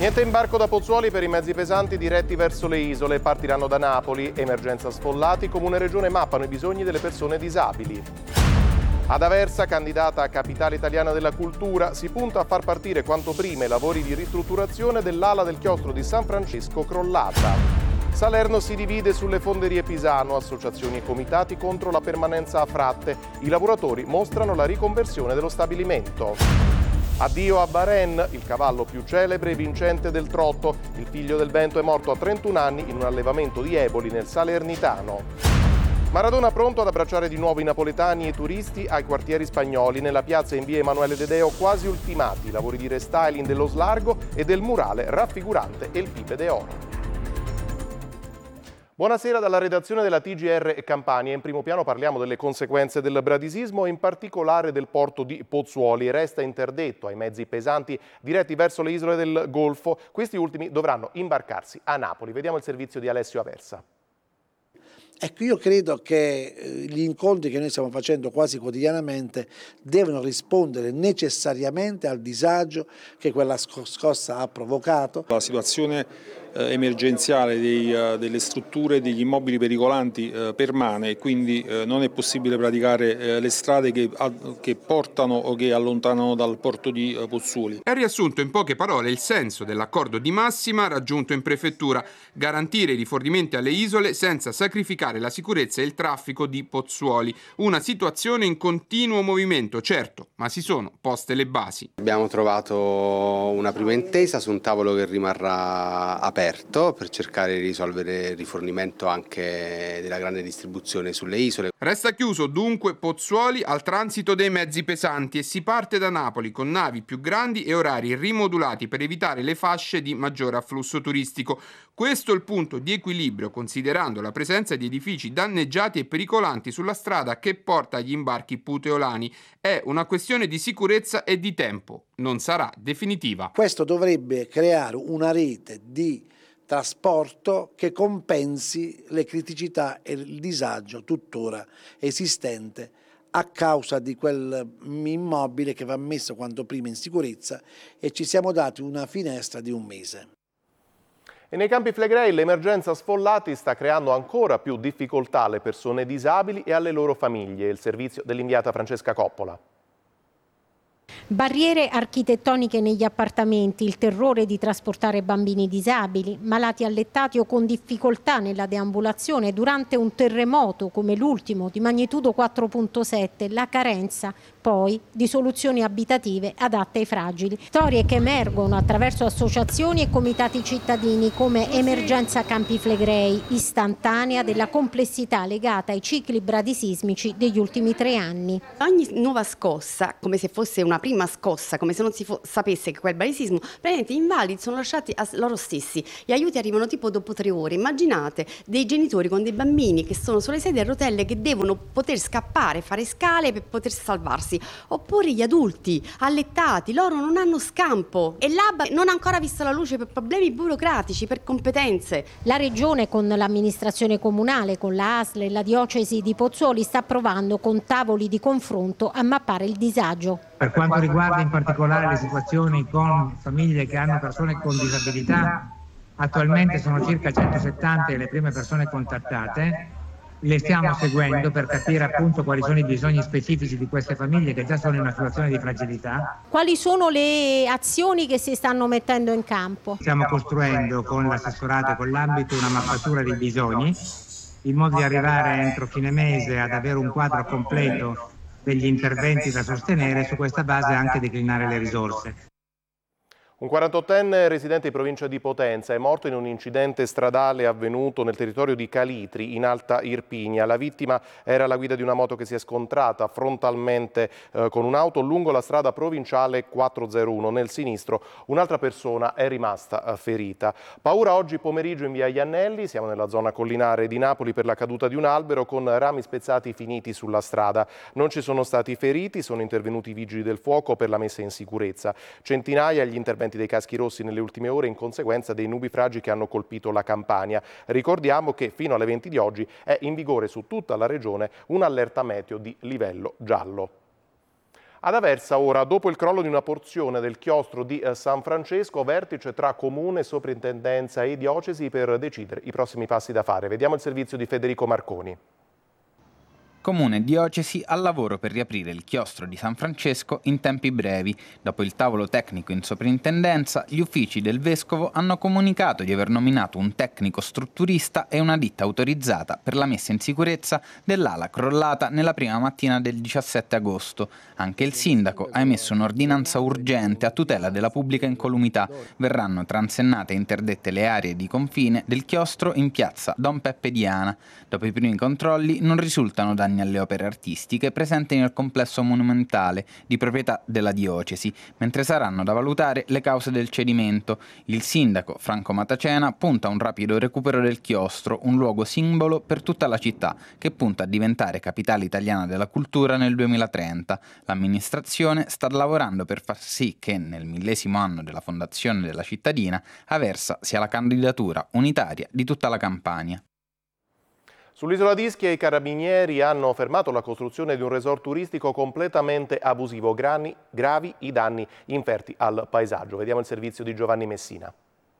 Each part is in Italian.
Niente imbarco da Pozzuoli per i mezzi pesanti diretti verso le isole. Partiranno da Napoli. Emergenza sfollati. Comune e Regione mappano i bisogni delle persone disabili. Ad Aversa, candidata a capitale italiana della cultura, si punta a far partire quanto prima i lavori di ristrutturazione dell'ala del chiostro di San Francesco crollata. Salerno si divide sulle fonderie Pisano, associazioni e comitati contro la permanenza a fratte. I lavoratori mostrano la riconversione dello stabilimento. Addio a Bahrain, il cavallo più celebre e vincente del trotto. Il figlio del vento è morto a 31 anni in un allevamento di eboli nel Salernitano. Maradona pronto ad abbracciare di nuovo i napoletani e i turisti ai quartieri spagnoli. Nella piazza in via Emanuele De Deo quasi ultimati i lavori di restyling dello slargo e del murale raffigurante El Pipe de Oro. Buonasera dalla redazione della TGR Campania. In primo piano parliamo delle conseguenze del bradisismo e in particolare del porto di Pozzuoli. Resta interdetto ai mezzi pesanti diretti verso le isole del Golfo. Questi ultimi dovranno imbarcarsi a Napoli. Vediamo il servizio di Alessio Aversa. Ecco, io credo che gli incontri che noi stiamo facendo quasi quotidianamente devono rispondere necessariamente al disagio che quella scossa ha provocato. La situazione emergenziale delle strutture e degli immobili pericolanti permane e quindi non è possibile praticare le strade che portano o che allontanano dal porto di Pozzuoli. È riassunto in poche parole il senso dell'accordo di massima raggiunto in prefettura: garantire i rifornimenti alle isole senza sacrificare la sicurezza e il traffico di Pozzuoli. Una situazione in continuo movimento, certo, ma si sono poste le basi. Abbiamo trovato una prima intesa su un tavolo che rimarrà aperto per cercare di risolvere il rifornimento anche della grande distribuzione sulle isole. Resta chiuso dunque Pozzuoli al transito dei mezzi pesanti e si parte da Napoli con navi più grandi e orari rimodulati per evitare le fasce di maggiore afflusso turistico. Questo è il punto di equilibrio, considerando la presenza di edifici danneggiati e pericolanti sulla strada che porta agli imbarchi puteolani. È una questione di sicurezza e di tempo. Non sarà definitiva. Questo dovrebbe creare una rete di trasporto che compensi le criticità e il disagio tuttora esistente a causa di quell'immobile che va messo quanto prima in sicurezza, e ci siamo dati una finestra di un mese. E nei Campi Flegrei l'emergenza sfollati sta creando ancora più difficoltà alle persone disabili e alle loro famiglie. Il servizio dell'inviata Francesca Coppola. Barriere architettoniche negli appartamenti, il terrore di trasportare bambini disabili, malati allettati o con difficoltà nella deambulazione durante un terremoto come l'ultimo di magnitudo 4.7, la carenza poi di soluzioni abitative adatte ai fragili. Storie che emergono attraverso associazioni e comitati cittadini come Emergenza Campi Flegrei, istantanea della complessità legata ai cicli bradisismici degli ultimi 3 anni. Ogni nuova scossa, come se fosse una prima scossa, come se non si sapesse che quel bradisismo, praticamente gli invalidi sono lasciati a loro stessi. Gli aiuti arrivano tipo dopo 3 ore. Immaginate dei genitori con dei bambini che sono sulle sedie a rotelle che devono poter scappare, fare scale per poter salvarsi. Oppure gli adulti allettati, loro non hanno scampo e l'ABA non ha ancora visto la luce per problemi burocratici, per competenze. La Regione con l'amministrazione comunale, con la ASL e la diocesi di Pozzuoli sta provando con tavoli di confronto a mappare il disagio. Per quanto riguarda in particolare le situazioni con famiglie che hanno persone con disabilità, attualmente sono circa 170 le prime persone contattate. Le stiamo seguendo per capire appunto quali sono i bisogni specifici di queste famiglie che già sono in una situazione di fragilità. Quali sono le azioni che si stanno mettendo in campo? Stiamo costruendo con l'assessorato e con l'ambito una mappatura dei bisogni in modo di arrivare entro fine mese ad avere un quadro completo degli interventi da sostenere e su questa base anche declinare le risorse. Un 48enne residente di provincia di Potenza è morto in un incidente stradale avvenuto nel territorio di Calitri, in Alta Irpinia. La vittima era alla guida di una moto che si è scontrata frontalmente con un'auto lungo la strada provinciale 401. Nel sinistro un'altra persona è rimasta ferita. Paura oggi pomeriggio in via Iannelli, siamo nella zona collinare di Napoli, per la caduta di un albero con rami spezzati finiti sulla strada. Non ci sono stati feriti, sono intervenuti i vigili del fuoco per la messa in sicurezza. Centinaia gli interventi dei caschi rossi nelle ultime ore in conseguenza dei nubifragi che hanno colpito la Campania. Ricordiamo che fino alle 20 di oggi è in vigore su tutta la regione un'allerta meteo di livello giallo. Ad Aversa ora, dopo il crollo di una porzione del chiostro di San Francesco, vertice tra comune, soprintendenza e diocesi per decidere i prossimi passi da fare. Vediamo il servizio di Federico Marconi. Comune e diocesi al lavoro per riaprire il chiostro di San Francesco in tempi brevi. Dopo il tavolo tecnico in soprintendenza, gli uffici del vescovo hanno comunicato di aver nominato un tecnico strutturista e una ditta autorizzata per la messa in sicurezza dell'ala crollata nella prima mattina del 17 agosto. Anche il sindaco ha emesso un'ordinanza urgente a tutela della pubblica incolumità. Verranno transennate e interdette le aree di confine del chiostro in piazza Don Peppe Diana. Dopo i primi controlli non risultano danni alle opere artistiche presenti nel complesso monumentale di proprietà della diocesi, mentre saranno da valutare le cause del cedimento. Il sindaco Franco Matacena punta a un rapido recupero del chiostro, un luogo simbolo per tutta la città, che punta a diventare capitale italiana della cultura nel 2030. L'amministrazione sta lavorando per far sì che nel 1000° anno della fondazione della cittadina Aversa sia la candidatura unitaria di tutta la Campania. Sull'isola di Ischia i carabinieri hanno fermato la costruzione di un resort turistico completamente abusivo, gravi i danni inferti al paesaggio. Vediamo il servizio di Giovanni Messina.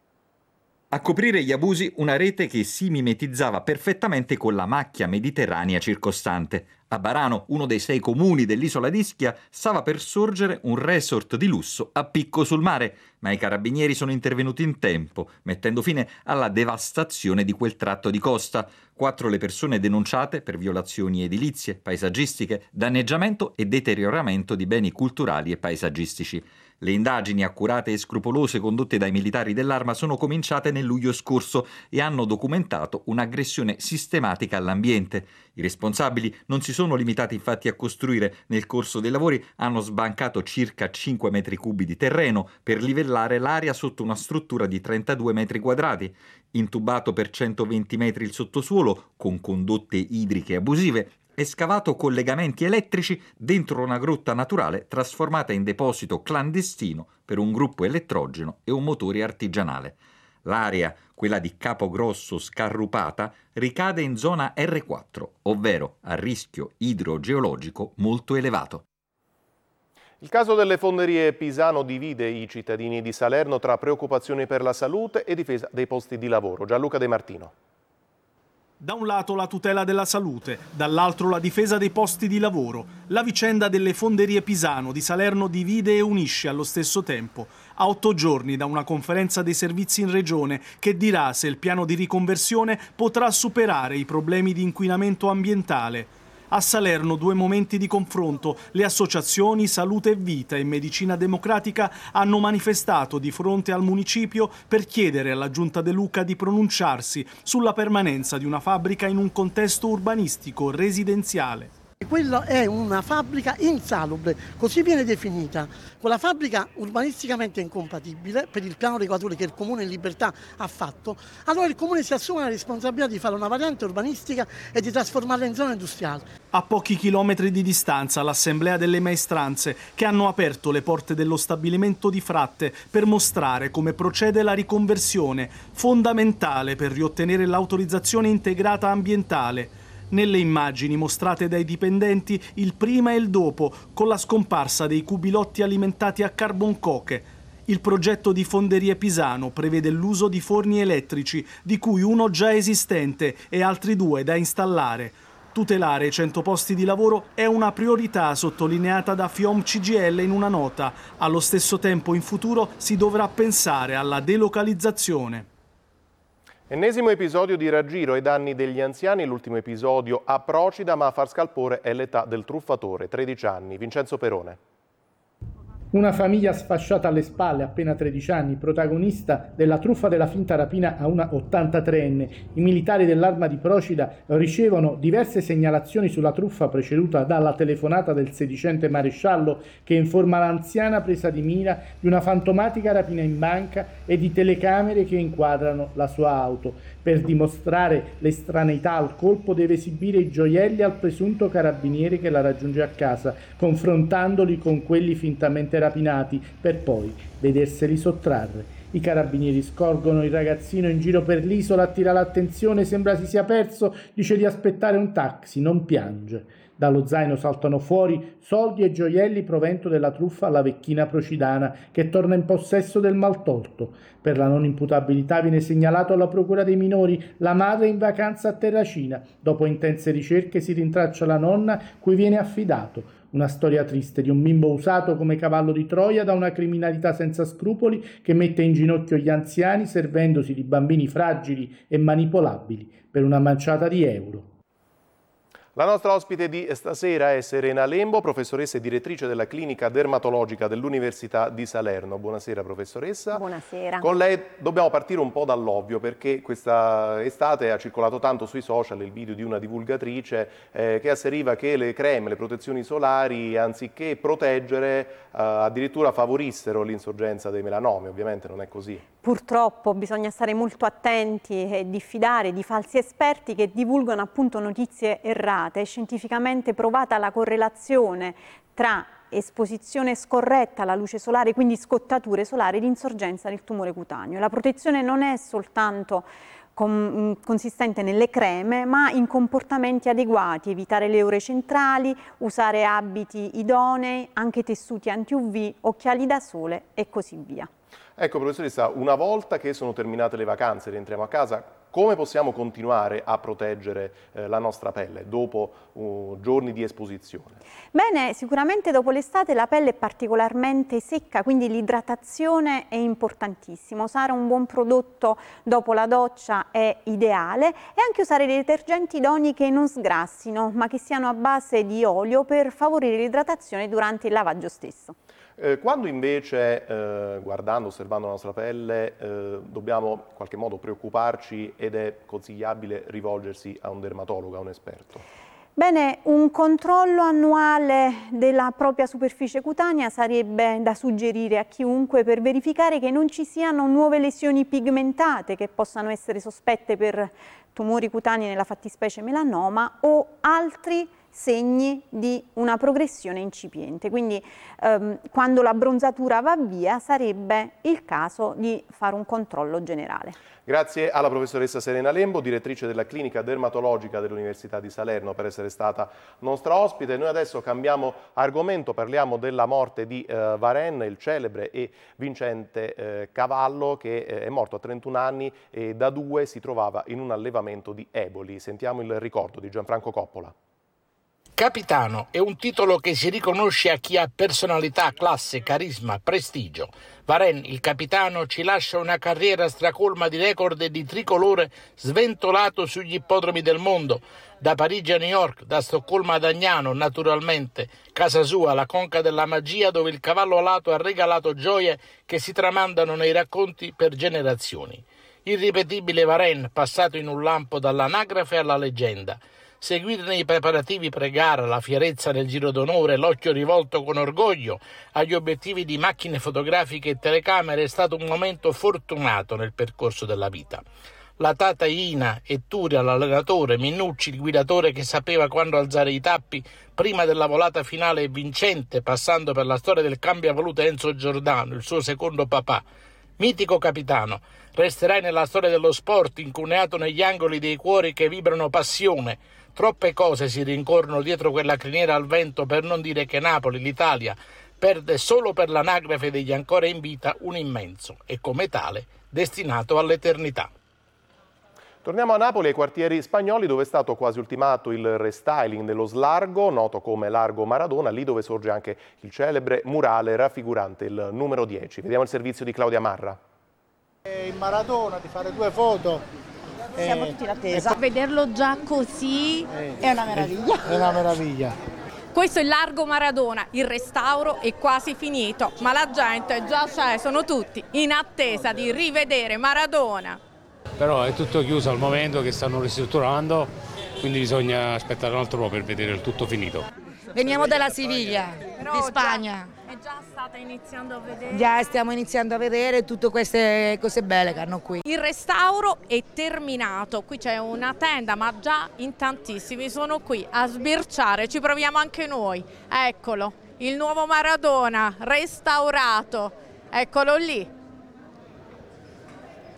A coprire gli abusi una rete che si mimetizzava perfettamente con la macchia mediterranea circostante. A Barano, uno dei 6 comuni dell'isola di Ischia, stava per sorgere un resort di lusso a picco sul mare, ma i carabinieri sono intervenuti in tempo, mettendo fine alla devastazione di quel tratto di costa. 4 le persone denunciate per violazioni edilizie, paesaggistiche, danneggiamento e deterioramento di beni culturali e paesaggistici. Le indagini accurate e scrupolose condotte dai militari dell'Arma sono cominciate nel luglio scorso e hanno documentato un'aggressione sistematica all'ambiente. I responsabili non si sono limitati infatti a costruire. Nel corso dei lavori hanno sbancato circa 5 metri cubi di terreno per livellare l'area sotto una struttura di 32 metri quadrati. Intubato per 120 metri il sottosuolo con condotte idriche abusive e scavato collegamenti elettrici dentro una grotta naturale trasformata in deposito clandestino per un gruppo elettrogeno e un motore artigianale. L'area, quella di Capogrosso Scarrupata, ricade in zona R4, ovvero a rischio idrogeologico molto elevato. Il caso delle fonderie Pisano divide i cittadini di Salerno tra preoccupazioni per la salute e difesa dei posti di lavoro. Gianluca De Martino. Da un lato la tutela della salute, dall'altro la difesa dei posti di lavoro. La vicenda delle fonderie Pisano di Salerno divide e unisce allo stesso tempo. A 8 giorni da una conferenza dei servizi in regione che dirà se il piano di riconversione potrà superare i problemi di inquinamento ambientale. A Salerno 2 momenti di confronto. Le associazioni Salute e Vita e Medicina Democratica hanno manifestato di fronte al municipio per chiedere alla Giunta De Luca di pronunciarsi sulla permanenza di una fabbrica in un contesto urbanistico residenziale. Quella è una fabbrica insalubre, così viene definita. Quella fabbrica urbanisticamente incompatibile per il piano regolatorio che il Comune in libertà ha fatto, allora il Comune si assume la responsabilità di fare una variante urbanistica e di trasformarla in zona industriale. A pochi chilometri di distanza l'Assemblea delle Maestranze, che hanno aperto le porte dello stabilimento di Fratte per mostrare come procede la riconversione, fondamentale per riottenere l'autorizzazione integrata ambientale. Nelle immagini mostrate dai dipendenti il prima e il dopo, con la scomparsa dei cubilotti alimentati a carbon coke. Il progetto di Fonderie Pisano prevede l'uso di forni elettrici, di cui uno già esistente e altri 2 da installare. Tutelare 100 posti di lavoro è una priorità sottolineata da FIOM CGIL in una nota. Allo stesso tempo in futuro si dovrà pensare alla delocalizzazione. Ennesimo episodio di raggiro ai danni degli anziani, l'ultimo episodio a Procida, ma a far scalpore è l'età del truffatore, 13 anni. Vincenzo Perone. Una famiglia sfasciata alle spalle, appena 13 anni, protagonista della truffa della finta rapina a una 83enne. I militari dell'Arma di Procida ricevono diverse segnalazioni sulla truffa preceduta dalla telefonata del sedicente maresciallo che informa l'anziana presa di mira di una fantomatica rapina in banca e di telecamere che inquadrano la sua auto. Per dimostrare l'estraneità al colpo deve esibire i gioielli al presunto carabiniere che la raggiunge a casa, confrontandoli con quelli fintamente rapinati per poi vederseli sottrarre. I carabinieri scorgono il ragazzino in giro per l'isola, attira l'attenzione, sembra si sia perso, dice di aspettare un taxi, non piange. Dallo zaino saltano fuori soldi e gioielli provento della truffa alla vecchina procidana, che torna in possesso del maltolto. Per la non imputabilità viene segnalato alla procura dei minori, la madre è in vacanza a Terracina. Dopo intense ricerche si rintraccia la nonna, cui viene affidato. Una storia triste di un bimbo usato come cavallo di Troia da una criminalità senza scrupoli che mette in ginocchio gli anziani servendosi di bambini fragili e manipolabili per una manciata di euro. La nostra ospite di stasera è Serena Lembo, professoressa e direttrice della clinica dermatologica dell'Università di Salerno. Buonasera professoressa. Buonasera. Con lei dobbiamo partire un po' dall'ovvio, perché questa estate ha circolato tanto sui social il video di una divulgatrice che asseriva che le creme, le protezioni solari, anziché proteggere, addirittura favorissero l'insorgenza dei melanomi. Ovviamente non è così. Purtroppo bisogna stare molto attenti e diffidare di falsi esperti che divulgano appunto notizie errate. È scientificamente provata la correlazione tra esposizione scorretta alla luce solare, quindi scottature solari, e l'insorgenza del tumore cutaneo. La protezione non è soltanto consistente nelle creme, ma in comportamenti adeguati, evitare le ore centrali, usare abiti idonei, anche tessuti anti-UV, occhiali da sole e così via. Ecco professoressa, una volta che sono terminate le vacanze, rientriamo a casa, come possiamo continuare a proteggere la nostra pelle dopo giorni di esposizione? Bene, sicuramente dopo l'estate la pelle è particolarmente secca, quindi l'idratazione è importantissima. Usare un buon prodotto dopo la doccia è ideale e anche usare dei detergenti idonei che non sgrassino, ma che siano a base di olio per favorire l'idratazione durante il lavaggio stesso. Quando invece, guardando, osservando la nostra pelle, dobbiamo in qualche modo preoccuparci ed è consigliabile rivolgersi a un dermatologo, a un esperto? Bene, un controllo annuale della propria superficie cutanea sarebbe da suggerire a chiunque per verificare che non ci siano nuove lesioni pigmentate che possano essere sospette per tumori cutanei, nella fattispecie melanoma, o altri segni di una progressione incipiente. Quindi quando la bronzatura va via sarebbe il caso di fare un controllo generale. Grazie alla professoressa Serena Lembo, direttrice della clinica dermatologica dell'Università di Salerno, per essere stata nostra ospite. Noi adesso cambiamo argomento, parliamo della morte di Varenne, il celebre e vincente cavallo che è morto a 31 anni e da 2 si trovava in un allevamento di eboli. Sentiamo il ricordo di Gianfranco Coppola. Capitano è un titolo che si riconosce a chi ha personalità, classe, carisma, prestigio. Varenne, il capitano, ci lascia una carriera stracolma di record e di tricolore sventolato sugli ippodromi del mondo, da Parigi a New York, da Stoccolma ad Agnano, naturalmente, casa sua, la Conca della Magia, dove il cavallo alato ha regalato gioie che si tramandano nei racconti per generazioni. Irripetibile Varenne, passato in un lampo dall'anagrafe alla leggenda. Seguirne i preparativi pre-gara, la fierezza del giro d'onore, l'occhio rivolto con orgoglio agli obiettivi di macchine fotografiche e telecamere è stato un momento fortunato nel percorso della vita. La tata Ina e Turia, l'allenatore, Minucci, il guidatore che sapeva quando alzare i tappi prima della volata finale e vincente, passando per la storia del cambiavalute Enzo Giordano, il suo secondo papà. Mitico capitano, resterai nella storia dello sport, incuneato negli angoli dei cuori che vibrano passione. Troppe cose si rincorrono dietro quella criniera al vento, per non dire che Napoli, l'Italia, perde solo per l'anagrafe degli ancora in vita un immenso e come tale destinato all'eternità. Torniamo a Napoli, ai quartieri spagnoli, dove è stato quasi ultimato il restyling dello Slargo, noto come Largo Maradona, lì dove sorge anche il celebre murale raffigurante il numero 10. Vediamo il servizio di Claudia Marra. Il Maradona, di fare 2 foto. Siamo tutti in attesa. Vederlo già così è una meraviglia. È una meraviglia. Questo è il Largo Maradona, il restauro è quasi finito, ma la gente già c'è, sono tutti in attesa di rivedere Maradona. Però è tutto chiuso al momento che stanno ristrutturando, quindi bisogna aspettare un altro po' per vedere il tutto finito. Veniamo dalla Siviglia, di Spagna. È già stata iniziando a vedere? Già stiamo iniziando a vedere tutte queste cose belle che hanno qui. Il restauro è terminato, qui c'è una tenda, ma già in tantissimi sono qui a sbirciare, ci proviamo anche noi. Eccolo, il nuovo Maradona restaurato, eccolo lì.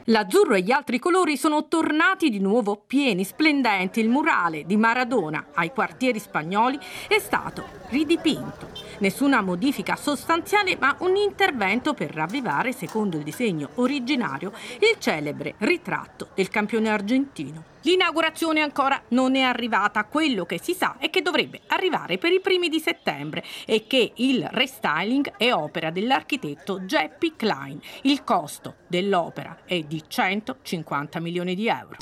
L'azzurro e gli altri colori sono tornati di nuovo pieni, splendenti. Il murale di Maradona ai quartieri spagnoli è stato ridipinto. Nessuna modifica sostanziale, ma un intervento per ravvivare, secondo il disegno originario, il celebre ritratto del campione argentino. L'inaugurazione ancora non è arrivata. Quello che si sa è che dovrebbe arrivare per i primi di settembre e che il restyling è opera dell'architetto Jeppe Klein. Il costo dell'opera è di 150 milioni di euro.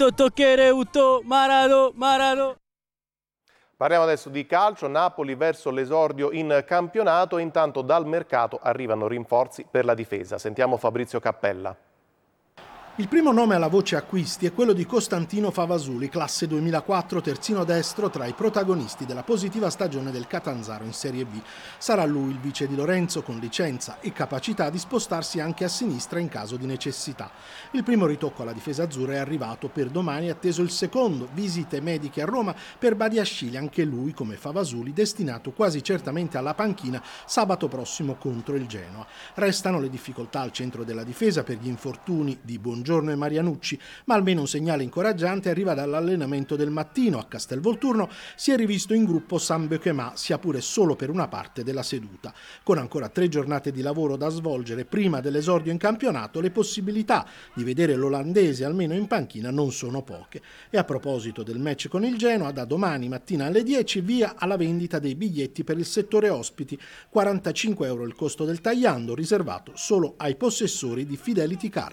Maradona. Parliamo adesso di calcio. Napoli verso l'esordio in campionato. Intanto dal mercato arrivano rinforzi per la difesa. Sentiamo Fabrizio Cappella. Il primo nome alla voce acquisti è quello di Costantino Favasuli, classe 2004, terzino destro tra i protagonisti della positiva stagione del Catanzaro in Serie B. Sarà lui il vice di Lorenzo con licenza e capacità di spostarsi anche a sinistra in caso di necessità. Il primo ritocco alla difesa azzurra è arrivato per domani, atteso il secondo, visite mediche a Roma per Badiashile, anche lui come Favasuli destinato quasi certamente alla panchina sabato prossimo contro il Genoa. Restano le difficoltà al centro della difesa per gli infortuni di Bongiorno e Marianucci, ma almeno un segnale incoraggiante arriva dall'allenamento del mattino. A Castelvolturno si è rivisto in gruppo Sam Beuquema, sia pure solo per una parte della seduta. Con ancora 3 giornate di lavoro da svolgere prima dell'esordio in campionato, le possibilità di vedere l'olandese almeno in panchina non sono poche. E a proposito del match con il Genoa, da domani mattina alle 10 via alla vendita dei biglietti per il settore ospiti, 45 euro il costo del tagliando, riservato solo ai possessori di Fidelity Card.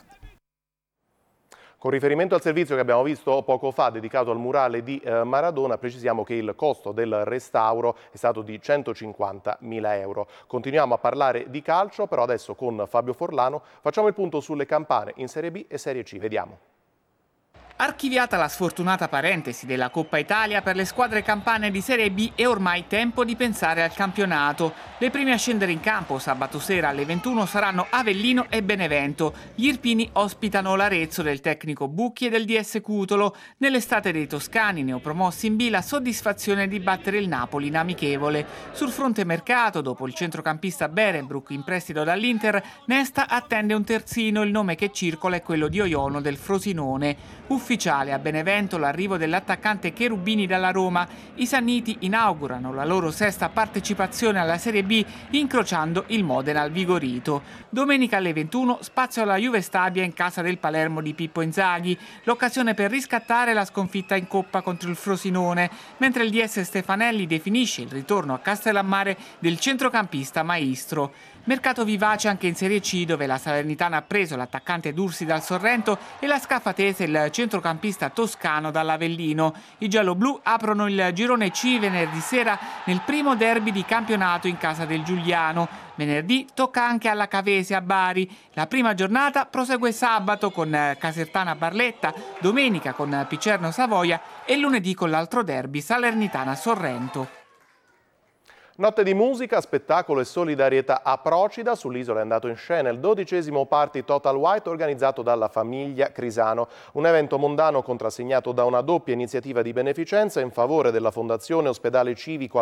Con riferimento al servizio che abbiamo visto poco fa dedicato al murale di Maradona, precisiamo che il costo del restauro è stato di 150.000 euro. Continuiamo a parlare di calcio, però adesso con Fabio Forlano facciamo il punto sulle campane in Serie B e Serie C. Vediamo. Archiviata la sfortunata parentesi della Coppa Italia, per le squadre campane di Serie B è ormai tempo di pensare al campionato. Le prime a scendere in campo sabato sera alle 21 saranno Avellino e Benevento. Gli irpini ospitano l'Arezzo del tecnico Bucchi e del DS Cutolo. Nell'estate dei toscani, neopromossi in B, la soddisfazione di battere il Napoli in amichevole. Sul fronte mercato, dopo il centrocampista Berenbrook in prestito dall'Inter, Nesta attende un terzino. Il nome che circola è quello di Oiono del Frosinone. Ufficiale a Benevento l'arrivo dell'attaccante Cherubini dalla Roma. I Sanniti inaugurano la loro 6ª partecipazione alla Serie B incrociando il Modena al Vigorito. Domenica alle 21 spazio alla Juve Stabia in casa del Palermo di Pippo Inzaghi, l'occasione per riscattare la sconfitta in Coppa contro il Frosinone, mentre il DS Stefanelli definisce il ritorno a Castellammare del centrocampista Maestro. Mercato vivace anche in Serie C, dove la Salernitana ha preso l'attaccante Dursi dal Sorrento e la Scafatese il centrocampista toscano dall'Avellino. I gialloblu aprono il girone C venerdì sera nel primo derby di campionato in casa del Giuliano. Venerdì tocca anche alla Cavese a Bari. La prima giornata prosegue sabato con Casertana Barletta, domenica con Picerno Savoia e lunedì con l'altro derby Salernitana Sorrento. Notte di musica, spettacolo e solidarietà a Procida. Sull'isola è andato in scena il 12° Party Total White organizzato dalla famiglia Crisano. Un evento mondano contrassegnato da una doppia iniziativa di beneficenza in favore della Fondazione Ospedale Civico